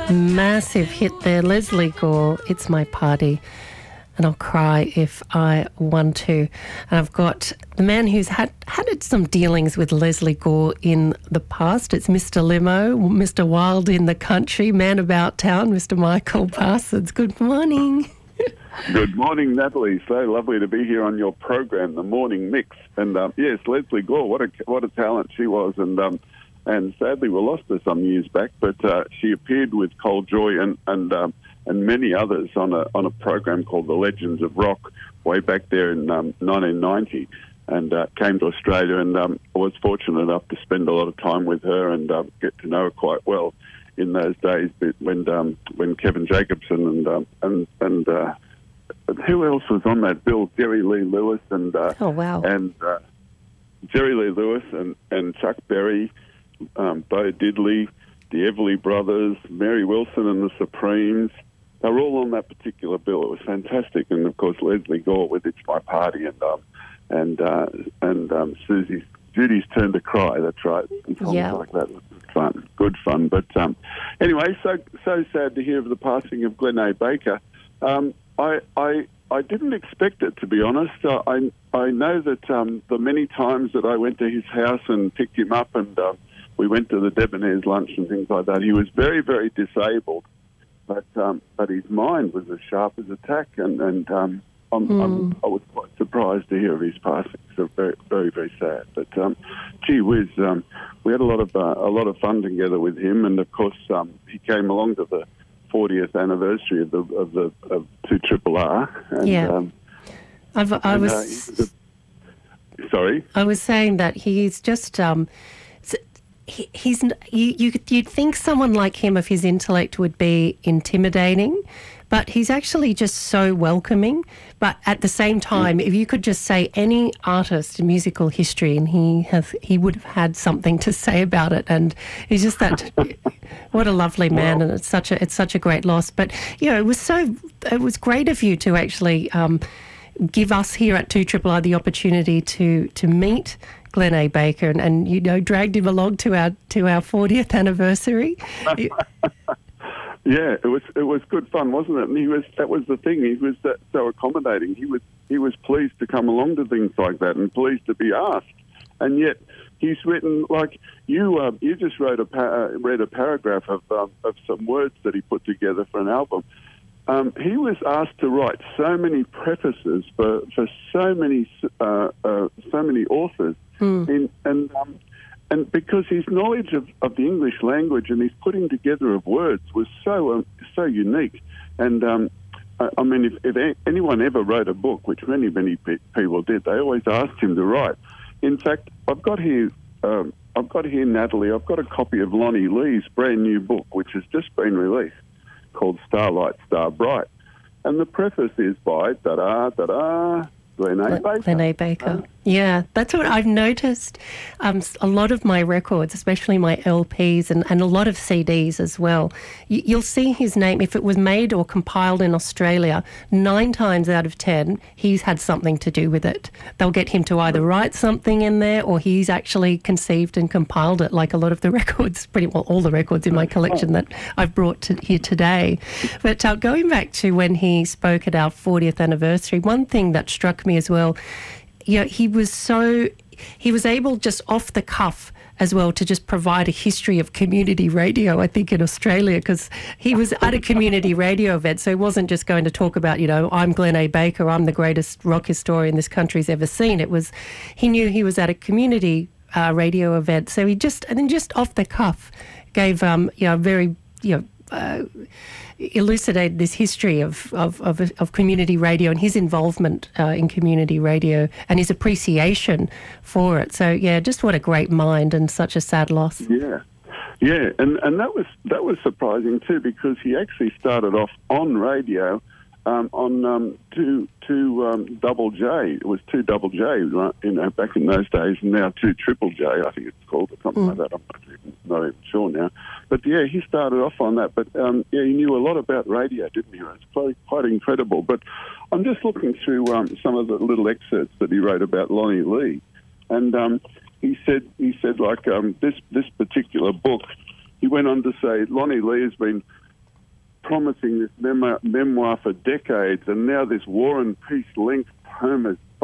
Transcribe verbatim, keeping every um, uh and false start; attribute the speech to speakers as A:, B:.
A: Massive hit there. Lesley Gore, It's My Party. And I'll cry if I want to. And I've got the man who's had, had some dealings with Lesley Gore in the past. It's Mister Limo, Mister Wild in the Country, man about town, Mister Michael Parsons. Good morning.
B: Good morning, Natalie. So lovely to be here on your program, The Morning Mix. And um, yes, Lesley Gore, what a what a talent she was. And um, and sadly, we lost her some years back. But uh, she appeared with Cole Joy and and um, and many others on a on a program called The Legends of Rock way back there in um, nineteen ninety, and uh, came to Australia. And um, I was fortunate enough to spend a lot of time with her and uh, get to know her quite well in those days when um, when Kevin Jacobson and um, and and uh, who else was on that bill? Jerry Lee Lewis and uh,
A: oh wow,
B: and uh, Jerry Lee Lewis and, and Chuck Berry, um, Bo Diddley, the Everly Brothers, Mary Wilson and the Supremes. They were all on that particular bill. It was fantastic, and of course Lesley Gore with "It's My Party" and um, and uh, and um, Susie's Judy's Turn to Cry. That's right, and songs
A: yeah.
B: like that. Fun, good fun. But um, anyway, so so sad to hear of the passing of Glen A. Baker. Um, I, I I didn't expect it, to be honest. Uh, I I know that um, the many times that I went to his house and picked him up, and uh, we went to the Debonair's lunch and things like that. He was very very disabled, but um, but his mind was as sharp as a tack, and and um, I'm,
A: mm.
B: I'm, I was quite surprised to hear of his passing. So very very very sad. But um, gee whiz, um, we had a lot of uh, a lot of fun together with him, and of course um, he came along to the fortieth anniversary of the of the of two Triple R. And,
A: yeah,
B: um,
A: I've, I
B: and,
A: was.
B: Uh, sorry,
A: I was saying that he's just. Um, he, he's you, you. You'd think someone like him of his intellect would be intimidating, but he's actually just so welcoming. But at the same time, if you could just say any artist in musical history, and he has, he would have had something to say about it. And he's just that. What a lovely man, well, and it's such a it's such a great loss. But you know, it was so it was great of you to actually um, give us here at two Triple R the opportunity to to meet Glen A. Baker, and, and you know, dragged him along to our to our fortieth anniversary.
B: Yeah, it was it was good fun, wasn't it? And he was that was the thing. He was that, so accommodating. He was he was pleased to come along to things like that, and pleased to be asked. And yet he's written like you. Uh, you just wrote a pa- uh, read a paragraph of um, of some words that he put together for an album. Um, he was asked to write so many prefaces for for so many uh, uh, so many authors,
A: mm.
B: in, and. Um, And because his knowledge of, of the English language and his putting together of words was so um, so unique. And, um, I, I mean, if, if anyone ever wrote a book, which many, many pe- people did, they always asked him to write. In fact, I've got here, um, I've got here, Natalie, I've got a copy of Lonnie Lee's brand new book, which has just been released, called Starlight, Star Bright. And the preface is by, da-da, da-da, Glen A. Baker.
A: Glen A. Baker. Yeah, that's what I've noticed. Um, a lot of my records, especially my L Ps and, and a lot of C Ds as well, you, you'll see his name. If it was made or compiled in Australia, nine times out of ten, he's had something to do with it. They'll get him to either write something in there or he's actually conceived and compiled it, like a lot of the records, pretty well all the records in my collection that I've brought to here today. But uh, going back to when he spoke at our fortieth anniversary, one thing that struck me as well, you know, he was so, he was able just off the cuff as well to just provide a history of community radio, I think, in Australia, because he was at a community radio event, so he wasn't just going to talk about, you know, I'm Glen A. Baker, I'm the greatest rock historian this country's ever seen. It was, he knew he was at a community uh, radio event, so he just, and then just off the cuff gave, um, you know, very, you know, uh, elucidated this history of, of, of, of community radio and his involvement uh, in community radio and his appreciation for it. So, yeah, just what a great mind and such a sad loss.
B: Yeah, yeah, and, and that was that was surprising too, because he actually started off on radio um, on um, two two um, double J. It was two double J, right? You know, back in those days, and now two triple J. I think it's called, or something mm. like that. I'm not even, not even sure now. But yeah, he started off on that. But um, yeah, he knew a lot about radio, didn't he? It's quite, quite incredible. But I'm just looking through um, some of the little excerpts that he wrote about Lonnie Lee, and um, he said he said like um, this this particular book. He went on to say Lonnie Lee has been promising this memoir, memoir for decades, and now this War and Peace linked poem has